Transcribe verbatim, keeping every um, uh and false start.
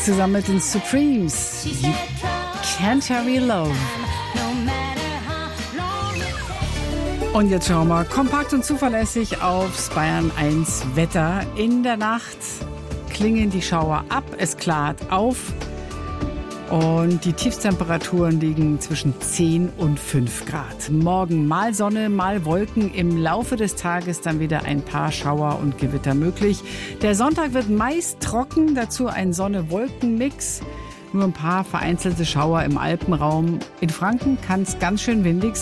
zusammen mit den Supremes. You Can't Hurry Love. Und jetzt schauen wir kompakt und zuverlässig aufs Bayern eins Wetter. In der Nacht klingen die Schauer ab, es klart auf und die Tiefstemperaturen liegen zwischen zehn und fünf Grad. Morgen mal Sonne, mal Wolken, im Laufe des Tages dann wieder ein paar Schauer und Gewitter möglich. Der Sonntag wird meist trocken, dazu ein Sonne-Wolken-Mix. Nur ein paar vereinzelte Schauer im Alpenraum. In Franken kann es ganz schön windig sein.